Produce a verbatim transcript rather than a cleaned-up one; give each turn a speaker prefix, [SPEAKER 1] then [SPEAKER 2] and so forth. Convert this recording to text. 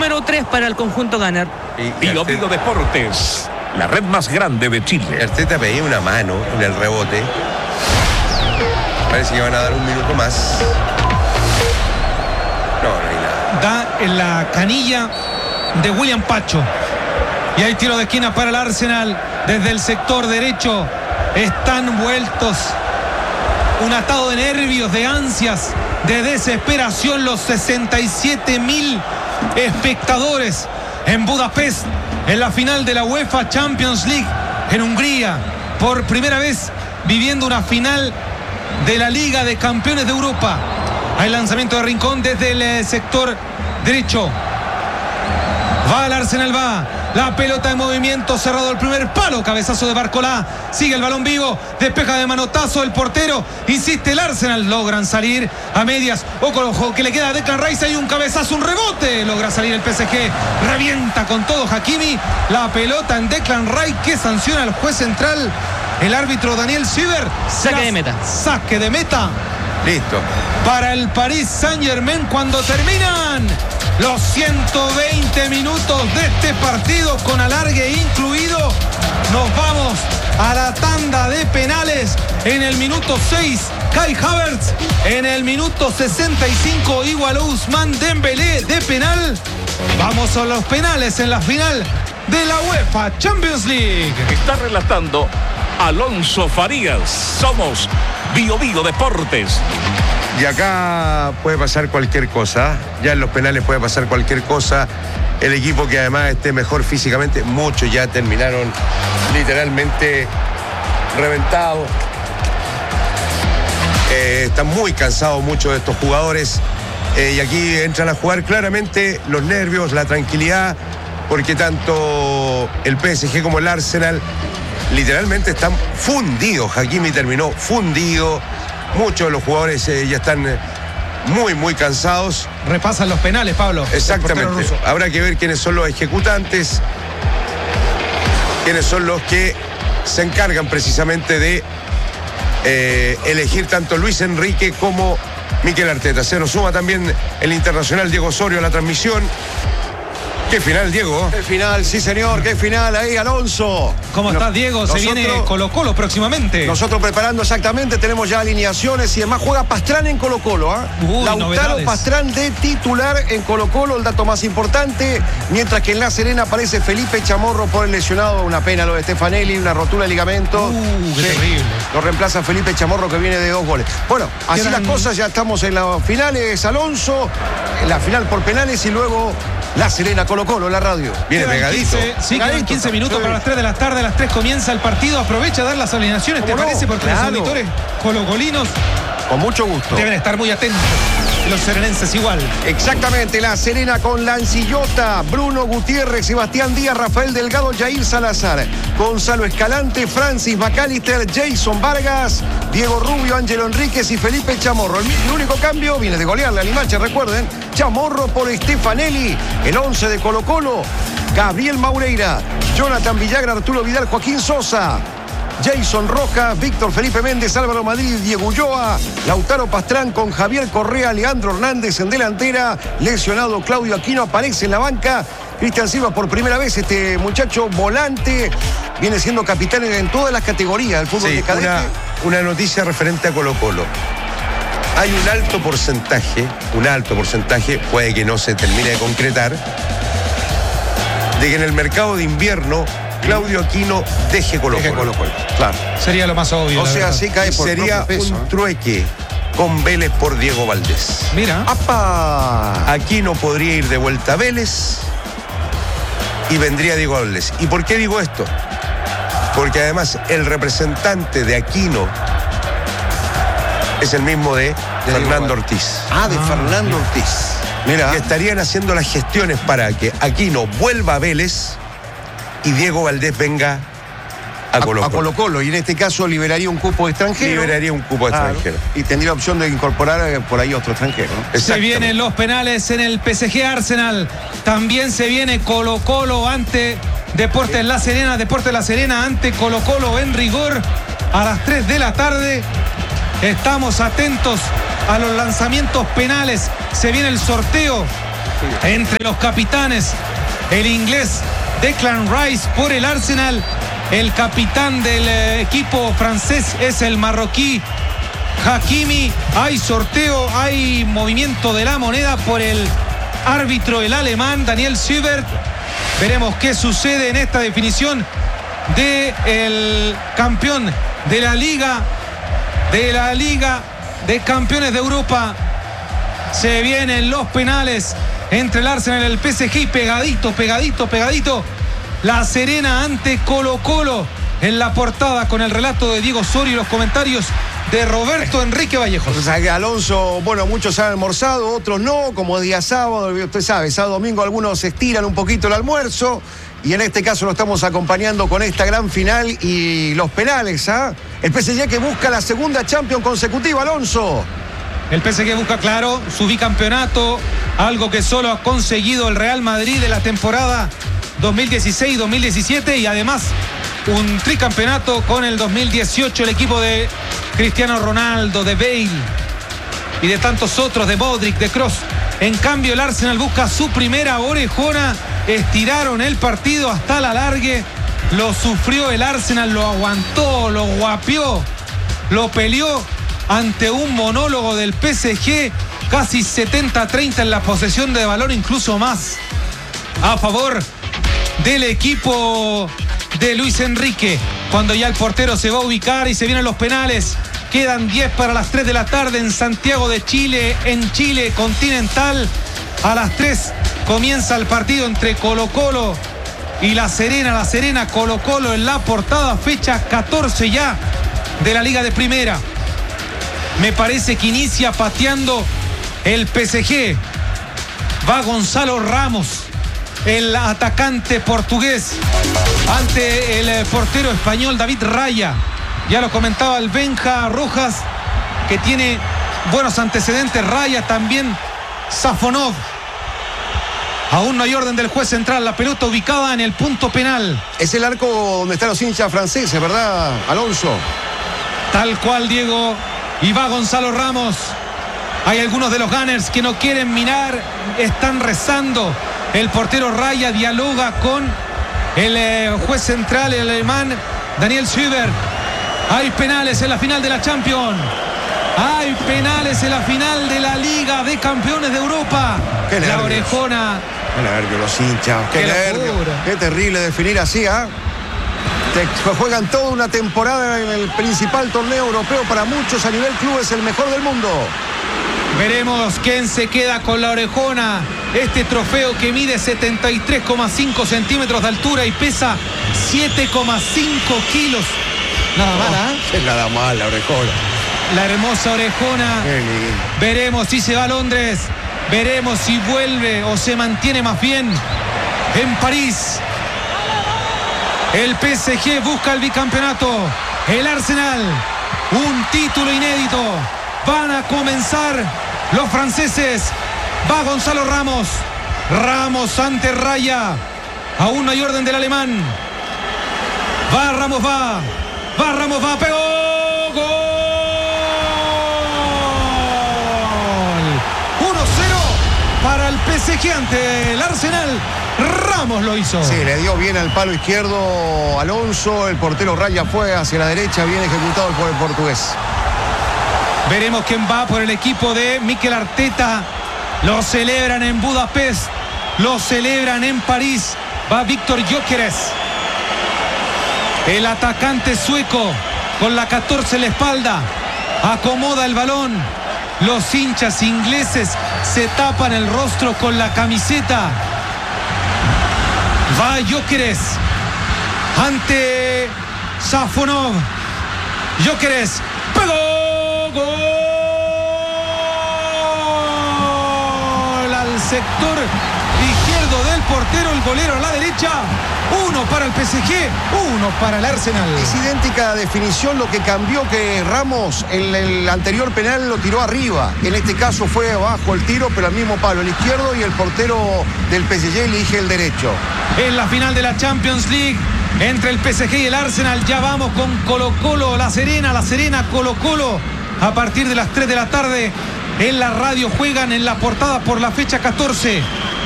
[SPEAKER 1] número tres para el conjunto Gunner.
[SPEAKER 2] Bio Bio Deportes, la red más grande de Chile.
[SPEAKER 3] Arteta pedía una mano en el rebote. Parece que van a dar un minuto más. No, no hay nada.
[SPEAKER 4] Da en la canilla de William Pacho. Y hay tiro de esquina para el Arsenal desde el sector derecho. Están vueltos. Un atado de nervios, de ansias, de desesperación. Los sesenta y siete mil espectadores en Budapest, en la final de la UEFA Champions League, en Hungría, por primera vez viviendo una final de la Liga de Campeones de Europa. Hay lanzamiento de Rincón desde el sector derecho. Va el Arsenal, va. La pelota en movimiento, cerrado el primer palo, cabezazo de Barcolá. Sigue el balón vivo, despeja de manotazo el portero. Insiste el Arsenal, logran salir a medias. Ojo, ojo, que le queda a Declan Rice. Hay un cabezazo, un rebote. Logra salir el P S G. Revienta con todo Hakimi. La pelota en Declan Rice, que sanciona al juez central, el árbitro Daniel Sieber.
[SPEAKER 1] Saque de meta.
[SPEAKER 4] Saque de meta.
[SPEAKER 3] Listo.
[SPEAKER 4] Para el Paris Saint-Germain cuando terminan los ciento veinte minutos de este partido con alargue incluido. Nos vamos a la tanda de penales. En el minuto seis, Kai Havertz. En el minuto sesenta y cinco, igualó Ousmane Dembélé de penal. Vamos a los penales en la final de la UEFA Champions League.
[SPEAKER 2] Está relatando Alonso Farías. Somos Bio Bio Deportes.
[SPEAKER 3] Y acá puede pasar cualquier cosa. Ya en los penales puede pasar cualquier cosa. El equipo que además esté mejor físicamente, muchos ya terminaron literalmente reventados. Eh, están muy cansados muchos de estos jugadores. Eh, y aquí entran a jugar claramente los nervios, la tranquilidad, porque tanto el P S G como el Arsenal literalmente están fundidos. Hakimi terminó fundido. Muchos de los jugadores eh, ya están eh, muy, muy cansados.
[SPEAKER 4] Repasan los penales, Pablo.
[SPEAKER 3] Exactamente. Habrá que ver quiénes son los ejecutantes, quiénes son los que se encargan precisamente de eh, elegir tanto Luis Enrique como Mikel Arteta. Se nos suma también el internacional Diego Osorio a la transmisión. ¿Qué final, Diego?
[SPEAKER 5] Qué final, sí señor, qué final ahí, Alonso.
[SPEAKER 4] ¿Cómo
[SPEAKER 5] no,
[SPEAKER 4] estás, Diego? Se
[SPEAKER 5] nosotros,
[SPEAKER 4] viene Colo Colo próximamente.
[SPEAKER 5] Nosotros preparando exactamente, tenemos ya alineaciones y además juega Pastrán en Colo Colo. ¿eh?
[SPEAKER 4] Uy,
[SPEAKER 5] Lautaro
[SPEAKER 4] novedades.
[SPEAKER 5] Pastrán de titular en Colo Colo, el dato más importante. Mientras que en La Serena aparece Felipe Chamorro por el lesionado, una pena lo de Stefanelli, una rotura de ligamento.
[SPEAKER 4] Uh, qué
[SPEAKER 5] sí,
[SPEAKER 4] terrible.
[SPEAKER 5] Lo reemplaza Felipe Chamorro, que viene de dos goles. Bueno, así
[SPEAKER 4] Quedan...
[SPEAKER 5] las cosas, ya estamos en las finales, Alonso. En la final por penales y luego La Serena, Colo Colo, en la radio.
[SPEAKER 3] Viene pegadito.
[SPEAKER 4] quince, sí,
[SPEAKER 5] Pegadito,
[SPEAKER 4] quedan quince minutos
[SPEAKER 5] sí.
[SPEAKER 4] para las tres de la tarde. A las tres comienza el partido. Aprovecha a dar las alineaciones, ¿te
[SPEAKER 5] ¿Cómo no?
[SPEAKER 4] parece? Porque
[SPEAKER 5] Claro.
[SPEAKER 4] los auditores colocolinos
[SPEAKER 5] Con mucho gusto.
[SPEAKER 4] deben estar muy atentos. Los serenenses igual.
[SPEAKER 5] Exactamente, La Serena con Lancillota, Bruno Gutiérrez, Sebastián Díaz, Rafael Delgado, Jair Salazar, Gonzalo Escalante, Francis McAllister, Jason Vargas, Diego Rubio, Ángelo Enríquez y Felipe Chamorro. El, el único cambio viene de golearle a Limache, recuerden, Chamorro por Stefanelli, el once de Colo Colo, Gabriel Maureira, Jonathan Villagra, Arturo Vidal, Joaquín Sosa, Jason Rojas, Víctor Felipe Méndez, Álvaro Madrid, Diego Ulloa, Lautaro Pastrán con Javier Correa, Leandro Hernández en delantera, lesionado Claudio Aquino aparece en la banca, Cristian Silva por primera vez, este muchacho volante, viene siendo capitán en todas las categorías del fútbol
[SPEAKER 3] Sí,
[SPEAKER 5] de cadete.
[SPEAKER 3] una, una noticia referente a Colo Colo. Hay un alto porcentaje, un alto porcentaje, puede que no se termine de concretar, de que en el mercado de invierno Claudio Aquino deje Colo
[SPEAKER 5] Deje
[SPEAKER 3] Colo.
[SPEAKER 5] Colo Colo, claro.
[SPEAKER 4] Sería lo más obvio.
[SPEAKER 5] O
[SPEAKER 4] la
[SPEAKER 5] sea,
[SPEAKER 4] verdad.
[SPEAKER 5] sí cae por
[SPEAKER 3] Sería
[SPEAKER 5] propio peso,
[SPEAKER 3] un
[SPEAKER 5] ¿eh?
[SPEAKER 3] trueque con Vélez por Diego Valdés.
[SPEAKER 4] Mira.
[SPEAKER 5] ¡Apa!
[SPEAKER 3] Aquino podría ir de vuelta a Vélez y vendría Diego Valdés. ¿Y por qué digo esto? Porque además el representante de Aquino es el mismo de,
[SPEAKER 5] De
[SPEAKER 3] Fernando
[SPEAKER 5] Diego
[SPEAKER 3] Ortiz.
[SPEAKER 5] Ah, de
[SPEAKER 4] Ah,
[SPEAKER 5] Fernando Ortiz. Mira.
[SPEAKER 3] Que estarían haciendo las gestiones para que Aquino vuelva a Vélez y Diego Valdés venga a Colo Colo.
[SPEAKER 5] A Colo Colo, y en este caso liberaría un cupo extranjero.
[SPEAKER 3] Liberaría un cupo
[SPEAKER 5] Claro,
[SPEAKER 3] extranjero.
[SPEAKER 5] y tendría opción de incorporar eh, por ahí otro extranjero, ¿no?
[SPEAKER 4] Se
[SPEAKER 3] Exactamente.
[SPEAKER 4] vienen los penales en el P S G Arsenal. También se viene Colo Colo ante Deportes La Serena. Deportes La Serena ante Colo Colo en rigor a las tres de la tarde. Estamos atentos a los lanzamientos penales. Se viene el sorteo entre los capitanes. El inglés Declan Rice por el Arsenal. El capitán del eh, equipo francés es el marroquí Hakimi. Hay sorteo, hay movimiento de la moneda por el árbitro, el alemán Daniel Sübert. Veremos qué sucede en esta definición del campeón de la Liga, de la Liga de Campeones de Europa. Se vienen los penales entre el Arsenal y el P S G, y pegadito, pegadito, pegadito. La Serena ante Colo-Colo en la portada, con el relato de Diego Osorio y los comentarios de Roberto Enrique Vallejos.
[SPEAKER 5] O sea que Alonso, bueno, muchos han almorzado, otros no, como día sábado, usted sabe, sábado, domingo algunos estiran un poquito el almuerzo, y en este caso lo estamos acompañando con esta gran final y los penales, ¿ah? El P S G que busca la segunda Champions consecutiva, Alonso.
[SPEAKER 4] El P S G busca, claro, su bicampeonato, algo que solo ha conseguido el Real Madrid de la temporada dos mil dieciséis dos mil diecisiete, y además un tricampeonato con el dos mil dieciocho, el equipo de Cristiano Ronaldo, de Bale y de tantos otros, de Modric, de Kroos. En cambio, el Arsenal busca su primera orejona. Estiraron el partido hasta la largue, lo sufrió el Arsenal, lo aguantó, lo guapió, lo peleó ante un monólogo del P S G, casi setenta a treinta en la posesión de balón, incluso más a favor del equipo de Luis Enrique. Cuando ya el portero se va a ubicar y se vienen los penales, quedan diez para las tres de la tarde en Santiago de Chile, en Chile continental. A las tres comienza el partido entre Colo-Colo y La Serena. La Serena, Colo-Colo en la portada, fecha catorce ya de la Liga de Primera. Me parece que inicia pateando el P S G. Va Gonzalo Ramos, el atacante portugués, ante el portero español David Raya. Ya lo comentaba el Benja Rojas, que tiene buenos antecedentes. Raya, también Safonov. Aún no hay orden del juez central. La pelota ubicada en el punto penal.
[SPEAKER 5] Es el arco donde están los hinchas franceses, ¿verdad, Alonso?
[SPEAKER 4] Tal cual, Diego. Y va Gonzalo Ramos. Hay algunos de los Gunners que no quieren mirar, están rezando. El portero Raya dialoga con el eh, juez central, el alemán Daniel Sübert. Hay penales en la final de la Champions. Hay penales en la final de la Liga de Campeones de Europa.
[SPEAKER 5] Qué
[SPEAKER 4] la
[SPEAKER 5] nervios.
[SPEAKER 4] orejona.
[SPEAKER 5] Qué nervios los hinchas. Qué,
[SPEAKER 4] Qué
[SPEAKER 5] nervios.
[SPEAKER 4] locura.
[SPEAKER 5] Qué terrible definir así, ¿ah? Te juegan toda una temporada en el principal torneo europeo, para muchos a nivel club es el mejor del mundo.
[SPEAKER 4] Veremos quién se queda con la orejona. Este trofeo que mide setenta y tres coma cinco centímetros de altura y pesa siete coma cinco kilos. Nada mal, ¿ah?
[SPEAKER 5] Es nada mal la orejona.
[SPEAKER 4] La hermosa orejona.
[SPEAKER 5] Qué lindo.
[SPEAKER 4] Veremos si se va a Londres. Veremos si vuelve o se mantiene más bien en París. El P S G busca el bicampeonato. El Arsenal, un título inédito. Van a comenzar los franceses. Va Gonzalo Ramos. Ramos ante Raya. Aún no hay orden del alemán. Va Ramos, va. Va Ramos, va. Pegó. Gol. uno cero para el P S G ante el Arsenal. Ramos lo hizo.
[SPEAKER 5] Sí, le dio bien al palo izquierdo Alonso. El portero Raya fue hacia la derecha, bien ejecutado por el portugués.
[SPEAKER 4] Veremos quién va por el equipo de Mikel Arteta. Lo celebran en Budapest, lo celebran en París. Va Víctor Gyökeres, el atacante sueco, con la catorce en la espalda. Acomoda el balón. Los hinchas ingleses se tapan el rostro con la camiseta. Va Gyökeres ante Safonov. Gyökeres pegó. Gol al sector izquierdo del portero, el golero a la derecha. Uno para el P S G, uno para el Arsenal.
[SPEAKER 5] Es idéntica definición, lo que cambió que Ramos en el anterior penal lo tiró arriba. En este caso fue abajo el tiro, pero al mismo palo, el izquierdo, y el portero del P S G elige el derecho.
[SPEAKER 4] En la final de la Champions League entre el P S G y el Arsenal, ya vamos con Colo-Colo, La Serena, La Serena, Colo-Colo, a partir de las tres de la tarde en la radio juegan en la portada por la fecha catorce.